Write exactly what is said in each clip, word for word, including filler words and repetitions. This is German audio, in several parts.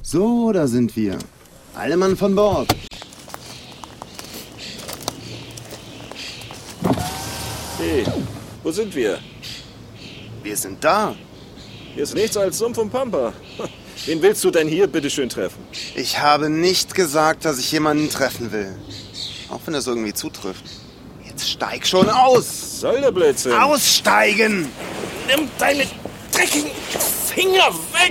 So, da sind wir. Alle Mann von Bord. Hey, wo sind wir? Wir sind da. Hier ist nichts als Sumpf und Pampa. Wen willst du denn hier bitteschön treffen? Ich habe nicht gesagt, dass ich jemanden treffen will. Auch wenn das irgendwie zutrifft. Jetzt steig schon aus! Was soll der Blödsinn? Aussteigen! Nimm deine dreckigen Finger weg!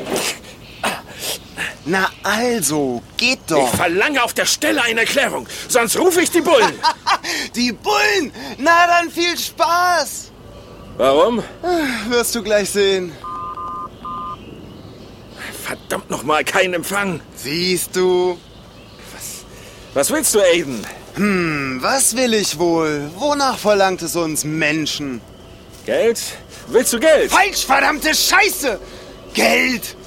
Na also, geht doch! Ich verlange auf der Stelle eine Erklärung, sonst rufe ich die Bullen! Die Bullen! Na dann viel Spaß! Warum? Wirst du gleich sehen. Verdammt nochmal, kein Empfang! Siehst du? Was willst du, Aiden? Hm, was will ich wohl? Wonach verlangt es uns Menschen? Geld? Willst du Geld? Falsch, verdammte Scheiße! Geld!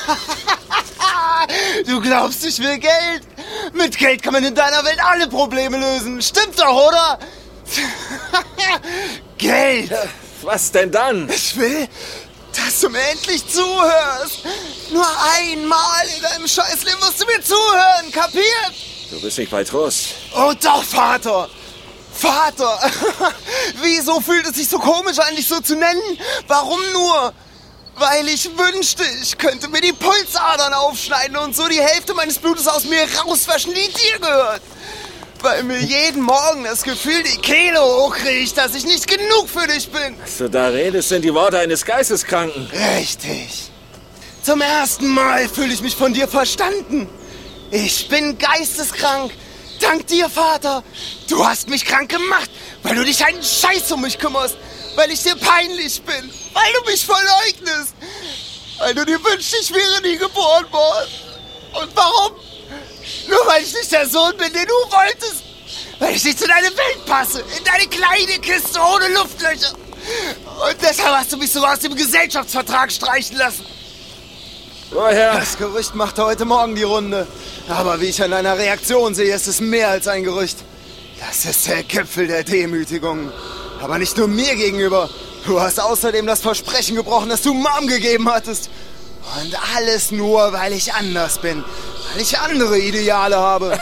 Du glaubst, ich will Geld? Mit Geld kann man in deiner Welt alle Probleme lösen. Stimmt doch, oder? Geld! Was denn dann? Ich will, dass du mir endlich zuhörst. Nur einmal in deinem Scheißleben musst du mir zuhören, kapiert? Du bist nicht bei Trost. Oh doch, Vater! Vater! Wieso fühlt es sich so komisch an, dich so zu nennen? Warum nur? Weil ich wünschte, ich könnte mir die Pulsadern aufschneiden und so die Hälfte meines Blutes aus mir rauswaschen, die dir gehört. Weil mir jeden Morgen das Gefühl die Kehle hochkriecht, dass ich nicht genug für dich bin. Was du da redest, sind die Worte eines Geisteskranken. Richtig. Zum ersten Mal fühle ich mich von dir verstanden. Ich bin geisteskrank. Dank dir, Vater. Du hast mich krank gemacht, weil du dich einen Scheiß um mich kümmerst. Weil ich dir peinlich bin. Weil du mich verleugnest. Weil du dir wünschst, ich wäre nie geboren worden. Und warum? Nur weil ich nicht der Sohn bin, den du wolltest. Weil ich nicht in deine Welt passe. In deine kleine Kiste ohne Luftlöcher. Und deshalb hast du mich sogar aus dem Gesellschaftsvertrag streichen lassen. Woher? Das Gerücht machte heute Morgen die Runde. Aber wie ich an deiner Reaktion sehe, ist es mehr als ein Gerücht. Das ist der Gipfel der Demütigung. Aber nicht nur mir gegenüber. Du hast außerdem das Versprechen gebrochen, das du Mom gegeben hattest. Und alles nur, weil ich anders bin. Weil ich andere Ideale habe.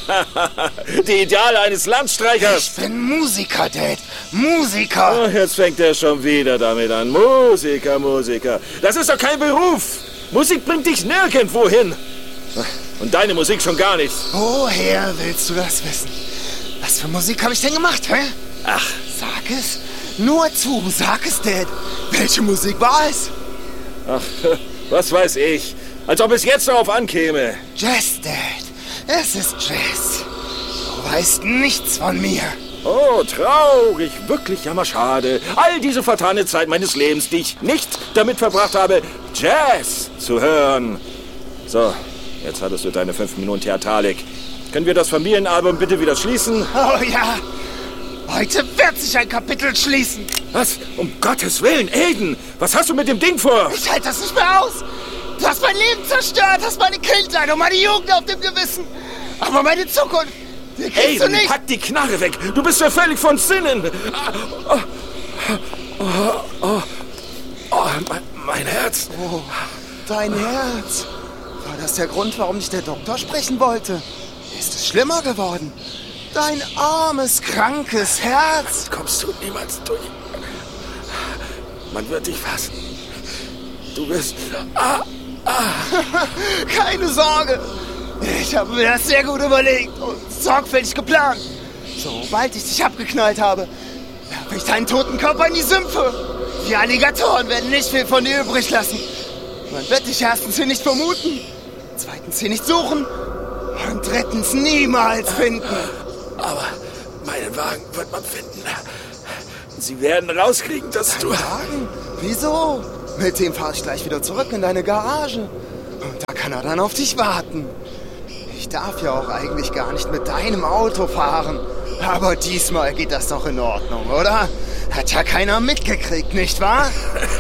Die Ideale eines Landstreichers. Ich bin Musiker, Dad. Musiker. Oh, jetzt fängt er schon wieder damit an. Musiker, Musiker. Das ist doch kein Beruf. Musik bringt dich nirgendwo hin. Und deine Musik schon gar nicht. Woher willst du das wissen? Was für Musik habe ich denn gemacht, hä? Ach, sag es. Nur zu, sag es, Dad. Welche Musik war es? Ach, was weiß ich. Als ob es jetzt darauf ankäme. Jazz, Dad. Es ist Jazz. Du weißt nichts von mir. Oh, traurig. Wirklich jammerschade. All diese vertane Zeit meines Lebens, die ich nicht damit verbracht habe, Jazz zu hören. So, jetzt hattest du deine fünf Minuten Theatralik. Können wir das Familienalbum bitte wieder schließen? Oh ja. Heute wird sich ein Kapitel schließen. Was? Um Gottes Willen, Aiden! Was hast du mit dem Ding vor? Ich halte das nicht mehr aus. Du hast mein Leben zerstört, hast meine Kindheit und meine Jugend auf dem Gewissen. Aber meine Zukunft, die kriegst Aiden, du nicht. pack die Knarre weg. Du bist ja völlig von Sinnen. Oh, oh, oh, oh mein, mein Herz. Oh, dein Herz. War das der Grund, warum dich der Doktor sprechen wollte? Ist es schlimmer geworden? Dein armes, krankes Herz. Kommst du niemals durch. Man wird dich fassen. Du wirst... Ah, ah. Keine Sorge. Ich habe mir das sehr gut überlegt und sorgfältig geplant. Sobald ich dich abgeknallt habe, werfe ich deinen toten Körper in die Sümpfe. Die Alligatoren werden nicht viel von dir übrig lassen. Man wird dich erstens hier nicht vermuten, zweitens hier nicht suchen und drittens niemals finden. Aber meinen Wagen wird man finden. Sie werden rauskriegen, dass du... Wagen? Wieso? Mit dem fahre ich gleich wieder zurück in deine Garage. Und da kann er dann auf dich warten. Ich darf ja auch eigentlich gar nicht mit deinem Auto fahren. Aber diesmal geht das doch in Ordnung, oder? Hat ja keiner mitgekriegt, nicht wahr?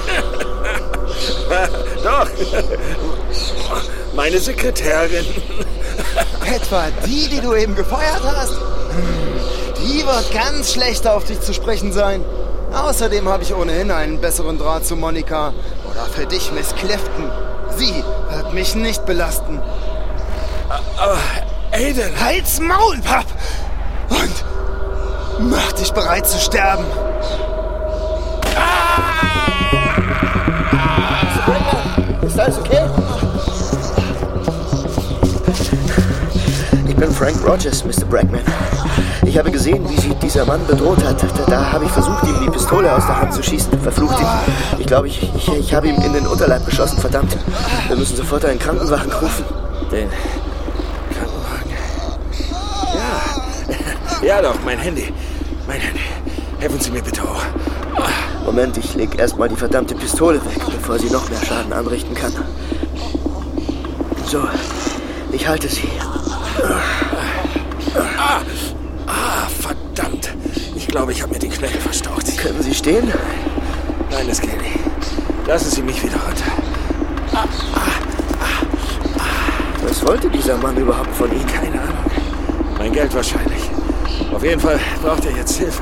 Doch. Meine Sekretärin. Etwa die, die du eben gefeuert hast? Hm, die wird ganz schlecht auf dich zu sprechen sein. Außerdem habe ich ohnehin einen besseren Draht zu Monika. Oder für dich, Miss Clifton. Sie wird mich nicht belasten. Aber, Aiden... Halt's Maul, Papp! Und mach dich bereit zu sterben. Ist alles okay? Ich bin Frank Rogers, Mister Brackman. Ich habe gesehen, wie sie dieser Mann bedroht hat. Da, da habe ich versucht, ihm die Pistole aus der Hand zu schießen. Verflucht ihn. Ich glaube, ich, ich, ich habe ihm in den Unterleib geschossen. Verdammt. Wir müssen sofort einen Krankenwagen rufen. Den Krankenwagen? Ja. Ja doch, mein Handy. Mein Handy. Helfen Sie mir bitte hoch. Moment, ich leg erstmal die verdammte Pistole weg, bevor sie noch mehr Schaden anrichten kann. So, ich halte sie. Ah, ah, verdammt. Ich glaube, ich habe mir den Knöchel verstaucht. Können Sie stehen? Nein, das geht nicht. Lassen Sie mich wieder runter. Ah, ah, ah, ah. Was wollte dieser Mann überhaupt von Ihnen? Keine Ahnung. Mein Geld wahrscheinlich. Auf jeden Fall braucht er jetzt Hilfe.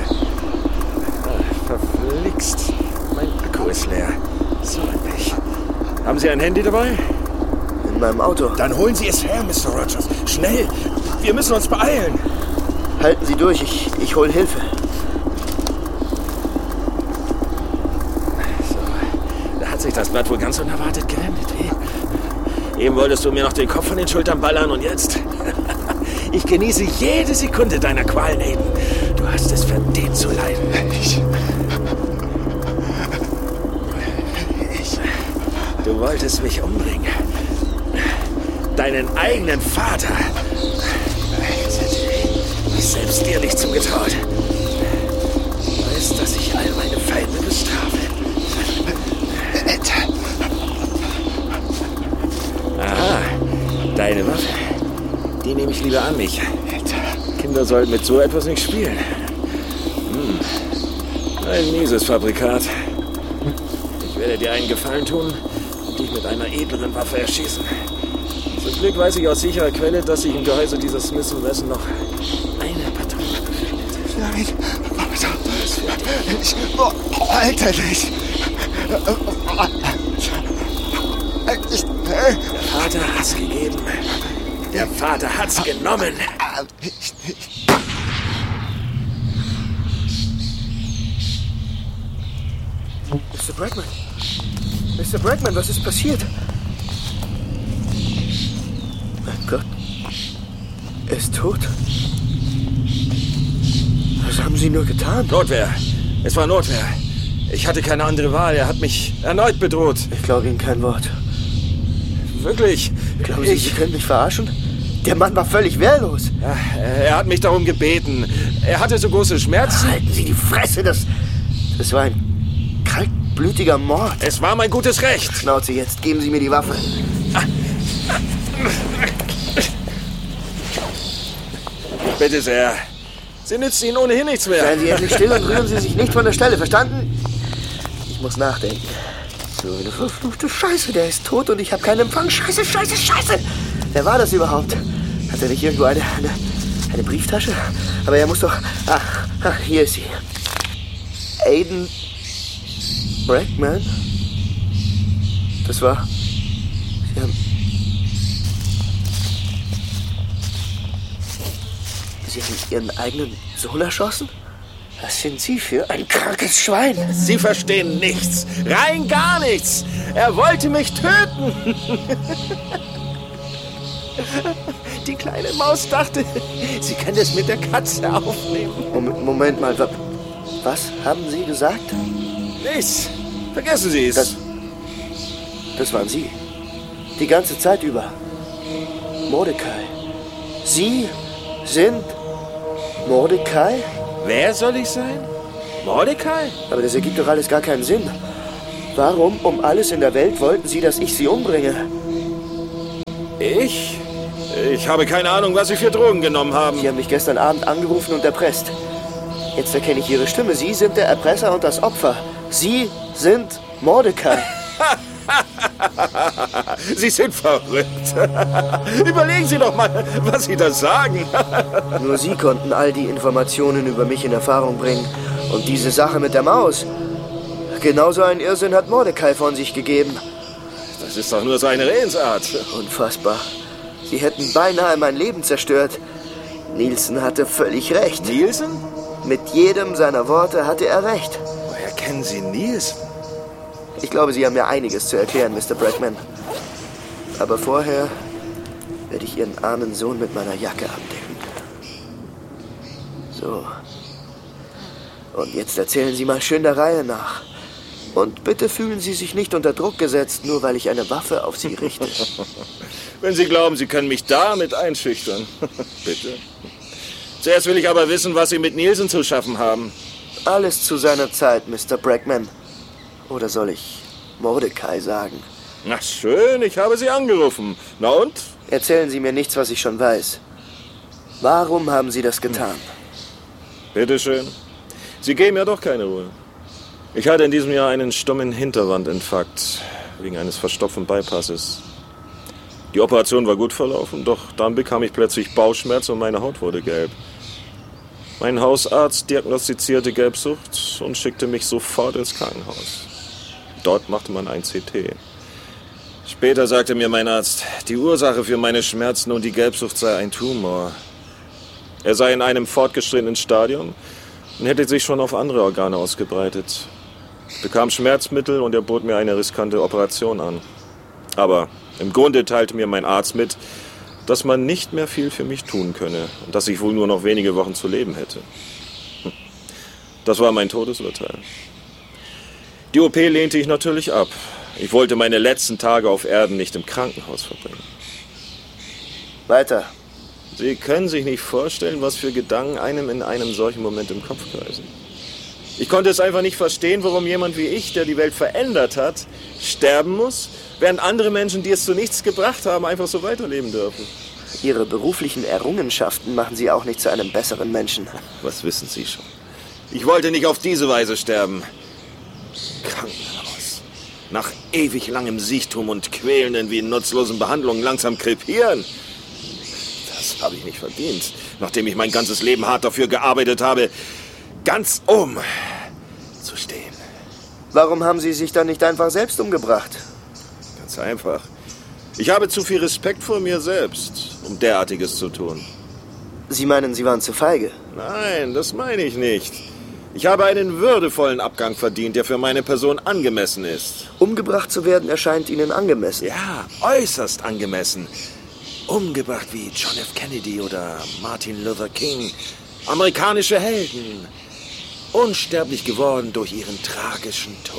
Verflixt. Mein Akku ist leer. So ein Pech. Haben Sie ein Handy dabei? In meinem Auto. Dann holen Sie es her, Mister Rogers. Schnell. Wir müssen uns beeilen. Halten Sie durch. Ich, ich hole Hilfe. So. Da hat sich das Blatt wohl ganz unerwartet gewendet. Wie? Eben wolltest du mir noch den Kopf von den Schultern ballern und jetzt? Ich genieße jede Sekunde deiner Qualen, Aiden. Du hast es verdient zu leiden. Ich... Du wolltest mich umbringen. Deinen eigenen Vater. Das hätte ich selbst dir nicht zugetraut. Du weißt, dass ich all meine Feinde bestrafe. Aha, deine Waffe. Die nehme ich lieber an mich. Kinder sollten mit so etwas nicht spielen. Hm. Ein mieses Fabrikat. Ich werde dir einen Gefallen tun und dich mit einer edleren Waffe erschießen. Zum Glück weiß ich aus sicherer Quelle, dass sich im Gehäuse dieser Smith und Wesson noch eine Patrone befindet. Nein, Vater. Ich... Oh, Alter, nicht. Ich... Der Vater hat's gegeben. Der Vater hat's genommen. Ich, ich. Mister Brackman. Mister Brackman, was ist passiert? Mein Gott. Er ist tot. Was haben Sie nur getan? Notwehr. Es war Notwehr. Ich hatte keine andere Wahl. Er hat mich erneut bedroht. Ich glaube Ihnen kein Wort. Wirklich? Glauben Sie, Sie können mich verarschen? Der Mann war völlig wehrlos. Ja, er hat mich darum gebeten. Er hatte so große Schmerzen. Halten Sie die Fresse, das... Das war ein kaltblütiger Mord. Es war mein gutes Recht. Schnauze jetzt, geben Sie mir die Waffe. Bitte sehr. Sie nützt Ihnen ohnehin nichts mehr. Seien Sie endlich still und rühren Sie sich nicht von der Stelle, verstanden? Ich muss nachdenken. So eine verfluchte Scheiße, der ist tot und ich habe keinen Empfang. Scheiße, scheiße, scheiße. Wer war das überhaupt? Hat er nicht irgendwo eine, eine, eine Brieftasche? Aber er muss doch... Ah, ah, hier ist sie. Aiden Brackman? Das war... Sie haben... Sie haben Ihren eigenen Sohn erschossen? Was sind Sie für ein krankes Schwein? Sie verstehen nichts. Rein gar nichts. Er wollte mich töten. Die kleine Maus dachte, sie kann es mit der Katze aufnehmen. Moment, Moment mal, was haben Sie gesagt? Nichts. Vergessen Sie es. Das, das waren Sie. Die ganze Zeit über. Mordecai. Sie sind Mordecai? Wer soll ich sein? Mordecai? Aber das ergibt doch alles gar keinen Sinn. Warum um alles in der Welt wollten Sie, dass ich Sie umbringe? Ich? Ich habe keine Ahnung, was Sie für Drogen genommen haben. Sie haben mich gestern Abend angerufen und erpresst. Jetzt erkenne ich Ihre Stimme. Sie sind der Erpresser und das Opfer. Sie sind Mordecai. Sie sind verrückt. Überlegen Sie doch mal, was Sie da sagen. Nur Sie konnten all die Informationen über mich in Erfahrung bringen. Und diese Sache mit der Maus. Genauso einen Irrsinn hat Mordecai von sich gegeben. Das Das ist doch nur seine Redensart. Unfassbar. Sie hätten beinahe mein Leben zerstört. Nielsen hatte völlig recht. Nielsen? Mit jedem seiner Worte hatte er recht. Woher kennen Sie Nielsen? Ich glaube, Sie haben mir einiges zu erklären, Mister Brackman. Aber vorher werde ich Ihren armen Sohn mit meiner Jacke abdecken. So. Und jetzt erzählen Sie mal schön der Reihe nach. Und bitte fühlen Sie sich nicht unter Druck gesetzt, nur weil ich eine Waffe auf Sie richte. Wenn Sie glauben, Sie können mich damit einschüchtern. Bitte. Zuerst will ich aber wissen, was Sie mit Nielsen zu schaffen haben. Alles zu seiner Zeit, Mister Brackman. Oder soll ich Mordecai sagen? Na schön, ich habe Sie angerufen. Na und? Erzählen Sie mir nichts, was ich schon weiß. Warum haben Sie das getan? Bitteschön. Sie geben ja doch keine Ruhe. Ich hatte in diesem Jahr einen stummen Hinterwandinfarkt wegen eines verstopften Bypasses. Die Operation war gut verlaufen, doch dann bekam ich plötzlich Bauchschmerz und meine Haut wurde gelb. Mein Hausarzt diagnostizierte Gelbsucht und schickte mich sofort ins Krankenhaus. Dort machte man ein C T. Später sagte mir mein Arzt, die Ursache für meine Schmerzen und die Gelbsucht sei ein Tumor. Er sei in einem fortgeschrittenen Stadium und hätte sich schon auf andere Organe ausgebreitet. Ich bekam Schmerzmittel und er bot mir eine riskante Operation an. Aber im Grunde teilte mir mein Arzt mit, dass man nicht mehr viel für mich tun könne und dass ich wohl nur noch wenige Wochen zu leben hätte. Das war mein Todesurteil. Die O P lehnte ich natürlich ab. Ich wollte meine letzten Tage auf Erden nicht im Krankenhaus verbringen. Weiter. Sie können sich nicht vorstellen, was für Gedanken einem in einem solchen Moment im Kopf kreisen. Ich konnte es einfach nicht verstehen, warum jemand wie ich, der die Welt verändert hat, sterben muss, während andere Menschen, die es zu nichts gebracht haben, einfach so weiterleben dürfen. Ihre beruflichen Errungenschaften machen Sie auch nicht zu einem besseren Menschen. Was wissen Sie schon? Ich wollte nicht auf diese Weise sterben. Krankenhaus. Nach ewig langem Siechtum und quälenden wie nutzlosen Behandlungen langsam krepieren. Das habe ich nicht verdient, nachdem ich mein ganzes Leben hart dafür gearbeitet habe, ganz oben zu stehen. Warum haben Sie sich dann nicht einfach selbst umgebracht? Ganz einfach. Ich habe zu viel Respekt vor mir selbst, um derartiges zu tun. Sie meinen, Sie waren zu feige? Nein, das meine ich nicht. Ich habe einen würdevollen Abgang verdient, der für meine Person angemessen ist. Umgebracht zu werden erscheint Ihnen angemessen. Ja, äußerst angemessen. Umgebracht wie John F. Kennedy oder Martin Luther King. Amerikanische Helden. Unsterblich geworden durch ihren tragischen Tod.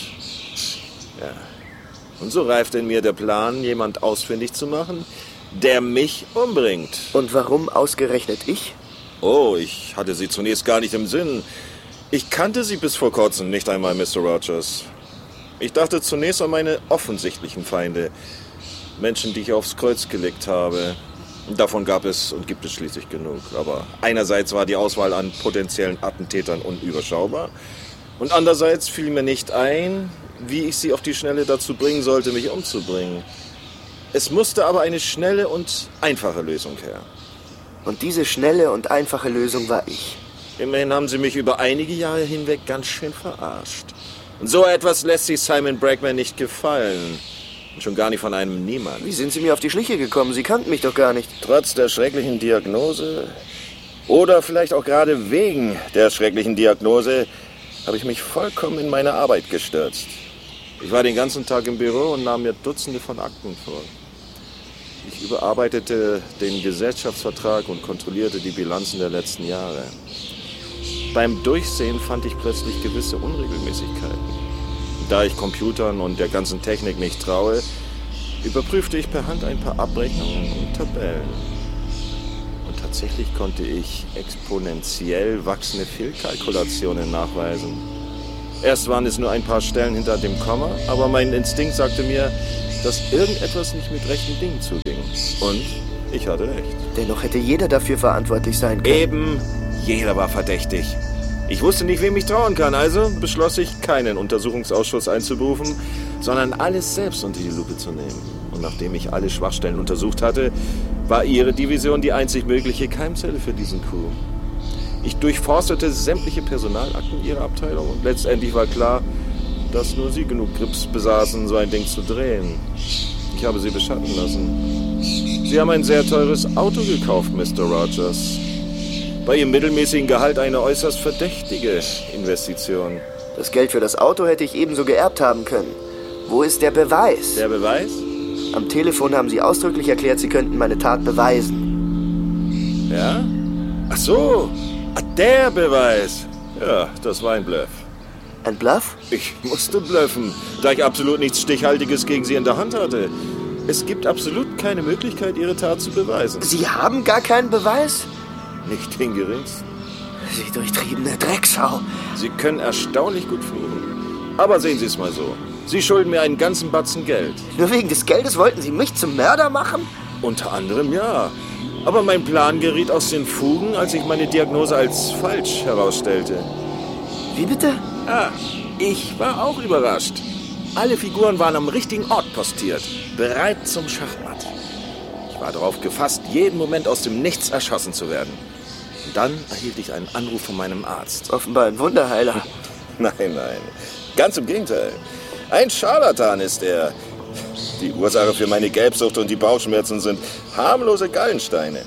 Ja. Und so reifte in mir der Plan, jemand ausfindig zu machen, der mich umbringt. Und warum ausgerechnet ich? Oh, ich hatte sie zunächst gar nicht im Sinn. Ich kannte sie bis vor kurzem nicht einmal, Mister Rogers. Ich dachte zunächst an meine offensichtlichen Feinde. Menschen, die ich aufs Kreuz gelegt habe. Davon gab es und gibt es schließlich genug. Aber einerseits war die Auswahl an potenziellen Attentätern unüberschaubar. Und andererseits fiel mir nicht ein, wie ich sie auf die Schnelle dazu bringen sollte, mich umzubringen. Es musste aber eine schnelle und einfache Lösung her. Und diese schnelle und einfache Lösung war ich. Immerhin haben sie mich über einige Jahre hinweg ganz schön verarscht. Und so etwas lässt sich Simon Brackman nicht gefallen. Und schon gar nicht von einem Niemand. Wie sind Sie mir auf die Schliche gekommen? Sie kannten mich doch gar nicht. Trotz der schrecklichen Diagnose oder vielleicht auch gerade wegen der schrecklichen Diagnose habe ich mich vollkommen in meine Arbeit gestürzt. Ich war den ganzen Tag im Büro und nahm mir Dutzende von Akten vor. Ich überarbeitete den Gesellschaftsvertrag und kontrollierte die Bilanzen der letzten Jahre. Beim Durchsehen fand ich plötzlich gewisse Unregelmäßigkeiten. Da ich Computern und der ganzen Technik nicht traue, überprüfte ich per Hand ein paar Abrechnungen und Tabellen. Und tatsächlich konnte ich exponentiell wachsende Fehlkalkulationen nachweisen. Erst waren es nur ein paar Stellen hinter dem Komma, aber mein Instinkt sagte mir, dass irgendetwas nicht mit rechten Dingen zuging. Und ich hatte recht. Dennoch hätte jeder dafür verantwortlich sein können. Eben, jeder war verdächtig. Ich wusste nicht, wem ich trauen kann, also beschloss ich, keinen Untersuchungsausschuss einzuberufen, sondern alles selbst unter die Lupe zu nehmen. Und nachdem ich alle Schwachstellen untersucht hatte, war Ihre Division die einzig mögliche Keimzelle für diesen Coup. Ich durchforstete sämtliche Personalakten Ihrer Abteilung und letztendlich war klar, dass nur Sie genug Grips besaßen, so ein Ding zu drehen. Ich habe Sie beschatten lassen. Sie haben ein sehr teures Auto gekauft, Mister Rogers. Bei Ihrem mittelmäßigen Gehalt eine äußerst verdächtige Investition. Das Geld für das Auto hätte ich ebenso geerbt haben können. Wo ist der Beweis? Der Beweis? Am Telefon haben Sie ausdrücklich erklärt, Sie könnten meine Tat beweisen. Ja? Ach so, der Beweis. Ja, das war ein Bluff. Ein Bluff? Ich musste bluffen, da ich absolut nichts Stichhaltiges gegen Sie in der Hand hatte. Es gibt absolut keine Möglichkeit, Ihre Tat zu beweisen. Sie haben gar keinen Beweis? Nicht den geringsten. Sie durchtriebene Drecksau. Sie können erstaunlich gut fluchen. Aber sehen Sie es mal so. Sie schulden mir einen ganzen Batzen Geld. Nur wegen des Geldes wollten Sie mich zum Mörder machen? Unter anderem ja. Aber mein Plan geriet aus den Fugen, als ich meine Diagnose als falsch herausstellte. Wie bitte? Ah, ich war auch überrascht. Alle Figuren waren am richtigen Ort postiert, bereit zum Schachmatt. Ich war darauf gefasst, jeden Moment aus dem Nichts erschossen zu werden. Und dann erhielt ich einen Anruf von meinem Arzt. Offenbar ein Wunderheiler. Nein, nein. Ganz im Gegenteil. Ein Scharlatan ist er. Die Ursache für meine Gelbsucht und die Bauchschmerzen sind harmlose Gallensteine.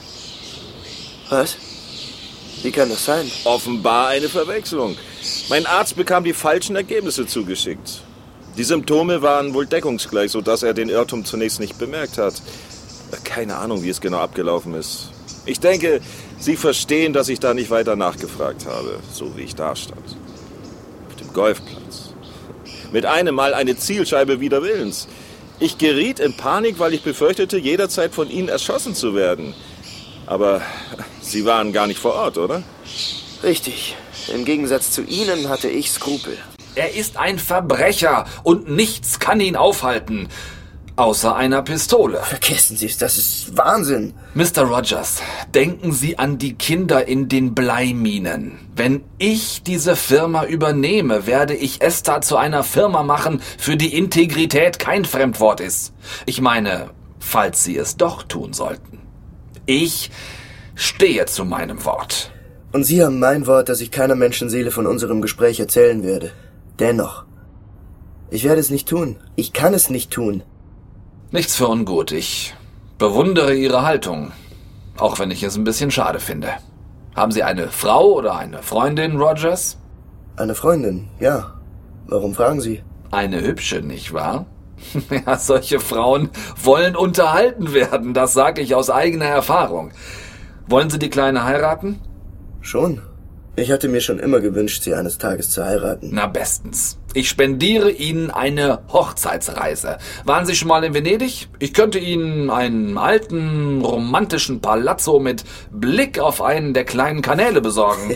Was? Wie kann das sein? Offenbar eine Verwechslung. Mein Arzt bekam die falschen Ergebnisse zugeschickt. Die Symptome waren wohl deckungsgleich, sodass er den Irrtum zunächst nicht bemerkt hat. Keine Ahnung, wie es genau abgelaufen ist. Ich denke, Sie verstehen, dass ich da nicht weiter nachgefragt habe, so wie ich da stand. Auf dem Golfplatz. Mit einem Mal eine Zielscheibe wider Willens. Ich geriet in Panik, weil ich befürchtete, jederzeit von Ihnen erschossen zu werden. Aber Sie waren gar nicht vor Ort, oder? Richtig. Im Gegensatz zu Ihnen hatte ich Skrupel. Er ist ein Verbrecher und nichts kann ihn aufhalten. Außer einer Pistole. Vergessen Sie es, das ist Wahnsinn. Mister Rogers, denken Sie an die Kinder in den Bleiminen. Wenn ich diese Firma übernehme, werde ich ESTA zu einer Firma machen, für die Integrität kein Fremdwort ist. Ich meine, falls Sie es doch tun sollten. Ich stehe zu meinem Wort. Und Sie haben mein Wort, dass ich keiner Menschenseele von unserem Gespräch erzählen werde. Dennoch. Ich werde es nicht tun. Ich kann es nicht tun. Nichts für ungut. Ich bewundere Ihre Haltung. Auch wenn ich es ein bisschen schade finde. Haben Sie eine Frau oder eine Freundin, Rogers? Eine Freundin, ja. Warum fragen Sie? Eine hübsche, nicht wahr? Ja, solche Frauen wollen unterhalten werden. Das sage ich aus eigener Erfahrung. Wollen Sie die Kleine heiraten? Schon. Ich hatte mir schon immer gewünscht, sie eines Tages zu heiraten. Na bestens. Ich spendiere Ihnen eine Hochzeitsreise. Waren Sie schon mal in Venedig? Ich könnte Ihnen einen alten, romantischen Palazzo mit Blick auf einen der kleinen Kanäle besorgen.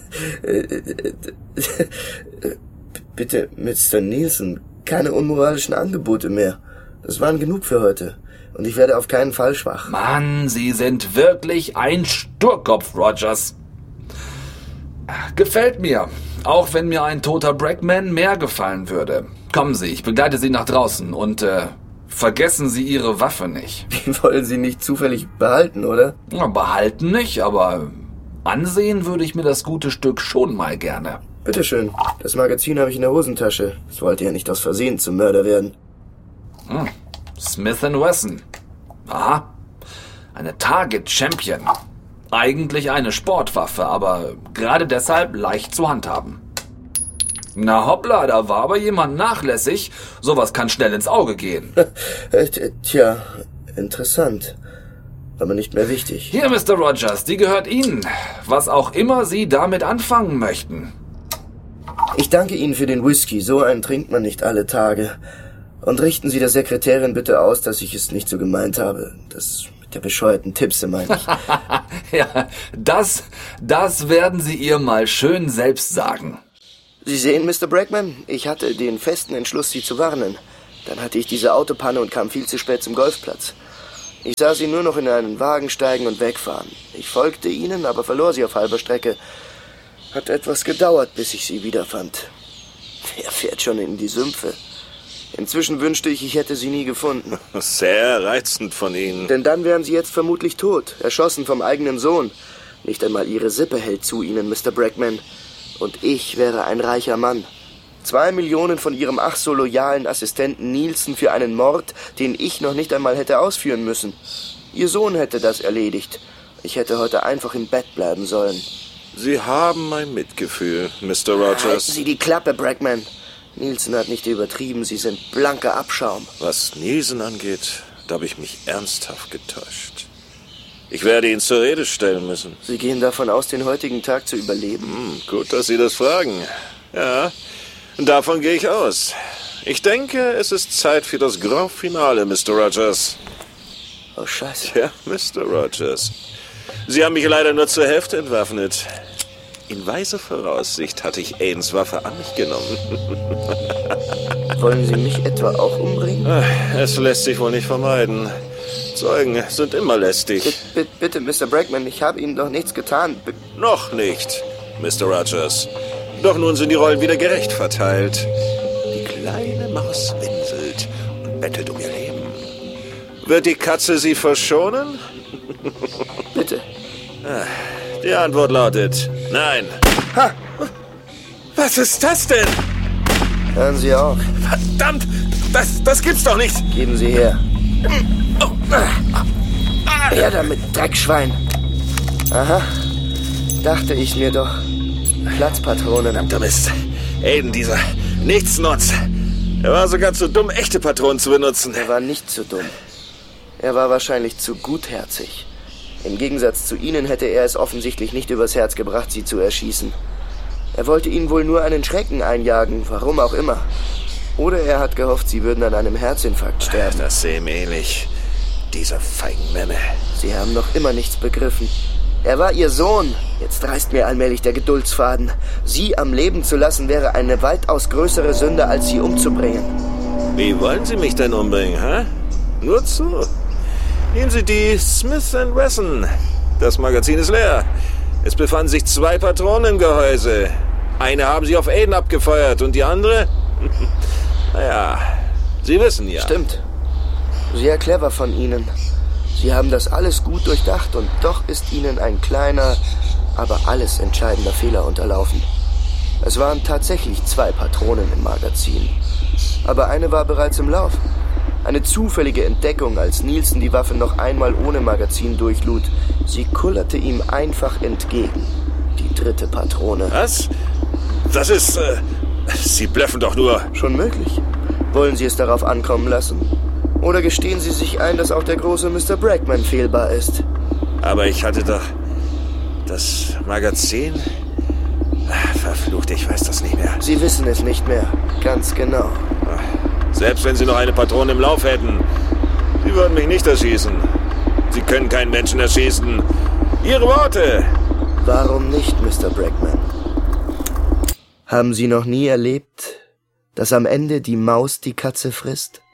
Bitte, Mister Nielsen, keine unmoralischen Angebote mehr. Das waren genug für heute. Und ich werde auf keinen Fall schwach. Mann, Sie sind wirklich ein Sturkopf, Rogers. Gefällt mir. Auch wenn mir ein toter Brackman mehr gefallen würde. Kommen Sie, ich begleite Sie nach draußen und äh, vergessen Sie Ihre Waffe nicht. Die wollen Sie nicht zufällig behalten, oder? Ja, behalten nicht, aber ansehen würde ich mir das gute Stück schon mal gerne. Bitteschön, das Magazin habe ich in der Hosentasche. Ich wollte ja nicht aus Versehen zum Mörder werden. Hm. Smith and Wesson. Aha, eine Target Champion. Eigentlich eine Sportwaffe, aber gerade deshalb leicht zu handhaben. Na hoppla, da war aber jemand nachlässig. Sowas kann schnell ins Auge gehen. Tja, interessant. Aber nicht mehr wichtig. Hier, Mister Rogers, die gehört Ihnen. Was auch immer Sie damit anfangen möchten. Ich danke Ihnen für den Whisky. So einen trinkt man nicht alle Tage. Und richten Sie der Sekretärin bitte aus, dass ich es nicht so gemeint habe. Das mit der bescheuerten Tipse, meine ich. Ja, das, das werden Sie ihr mal schön selbst sagen. Sie sehen, Mister Brackman, ich hatte den festen Entschluss, Sie zu warnen. Dann hatte ich diese Autopanne und kam viel zu spät zum Golfplatz. Ich sah Sie nur noch in einen Wagen steigen und wegfahren. Ich folgte Ihnen, aber verlor Sie auf halber Strecke. Hat etwas gedauert, bis ich Sie wiederfand. Wer fährt schon in die Sümpfe? Inzwischen wünschte ich, ich hätte Sie nie gefunden. Sehr reizend von Ihnen. Denn dann wären Sie jetzt vermutlich tot, erschossen vom eigenen Sohn. Nicht einmal Ihre Sippe hält zu Ihnen, Mister Brackman. Und ich wäre ein reicher Mann. Zwei Millionen von ihrem ach so loyalen Assistenten Nielsen für einen Mord, den ich noch nicht einmal hätte ausführen müssen. Ihr Sohn hätte das erledigt. Ich hätte heute einfach im Bett bleiben sollen. Sie haben mein Mitgefühl, Mister Rogers. Halten Sie die Klappe, Brackman. Nielsen hat nicht übertrieben, Sie sind blanker Abschaum. Was Nielsen angeht, da habe ich mich ernsthaft getäuscht. Ich werde ihn zur Rede stellen müssen. Sie gehen davon aus, den heutigen Tag zu überleben? Hm, gut, dass Sie das fragen. Ja, davon gehe ich aus. Ich denke, es ist Zeit für das Grand Finale, Mister Rogers. Oh, Scheiße. Ja, Mister Rogers. Sie haben mich leider nur zur Hälfte entwaffnet. In weiser Voraussicht hatte ich Aidens Waffe an mich genommen. Wollen Sie mich etwa auch umbringen? Es lässt sich wohl nicht vermeiden. Zeugen sind immer lästig. Bitte, bitte, bitte, Mister Brackman, ich habe Ihnen doch nichts getan. B Noch nicht, Mister Rogers. Doch nun sind die Rollen wieder gerecht verteilt. Die kleine Maus winselt und bettelt um ihr Leben. Wird die Katze sie verschonen? Bitte. Die Antwort lautet nein. Ha! Was ist das denn? Hören Sie auf. Verdammt! Das, das gibt's doch nicht! Geben Sie her. Her damit, Dreckschwein. Aha. Dachte ich mir doch. Platzpatronen. Verdammter Mist. Aiden, dieser Nichtsnutz. Er war sogar zu dumm, echte Patronen zu benutzen. Er war nicht zu dumm. Er war wahrscheinlich zu gutherzig. Im Gegensatz zu Ihnen hätte er es offensichtlich nicht übers Herz gebracht, Sie zu erschießen. Er wollte Ihnen wohl nur einen Schrecken einjagen, warum auch immer. Oder er hat gehofft, Sie würden an einem Herzinfarkt sterben. Das sehe ihm ähnlich. Dieser Feigenmemme. Sie haben noch immer nichts begriffen. Er war Ihr Sohn. Jetzt reißt mir allmählich der Geduldsfaden. Sie am Leben zu lassen, wäre eine weitaus größere Sünde, als Sie umzubringen. Wie wollen Sie mich denn umbringen, hä? Nur zu. Nehmen Sie die Smith and Wesson. Das Magazin ist leer. Es befanden sich zwei Patronen im Gehäuse. Eine haben Sie auf Aiden abgefeuert und die andere? Naja, Sie wissen ja. Stimmt. Sehr clever von Ihnen. Sie haben das alles gut durchdacht und doch ist Ihnen ein kleiner, aber alles entscheidender Fehler unterlaufen. Es waren tatsächlich zwei Patronen im Magazin. Aber eine war bereits im Lauf. Eine zufällige Entdeckung, als Nielsen die Waffe noch einmal ohne Magazin durchlud. Sie kullerte ihm einfach entgegen. Die dritte Patrone. Was? Das ist... Äh, Sie blöffen doch nur. Schon möglich. Wollen Sie es darauf ankommen lassen? Oder gestehen Sie sich ein, dass auch der große Mister Brackman fehlbar ist? Aber ich hatte doch... Das Magazin... Ach, verflucht, ich weiß das nicht mehr. Sie wissen es nicht mehr. Ganz genau. Selbst wenn Sie noch eine Patrone im Lauf hätten, Sie würden mich nicht erschießen. Sie können keinen Menschen erschießen. Ihre Worte! Warum nicht, Mister Brackman? Haben Sie noch nie erlebt, dass am Ende die Maus die Katze frisst?